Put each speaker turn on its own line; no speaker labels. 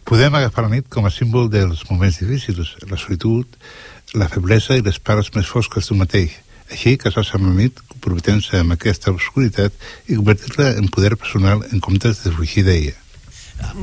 Podem agafar la nit com a símbol dels moments difícils, la solitud, la feblesa i les parts més fosques d'un mateix. Així, casar-se amb la nit, comprometent-se amb aquesta obscuritat i convertir-la en poder personal en comptes de fugir d'ella.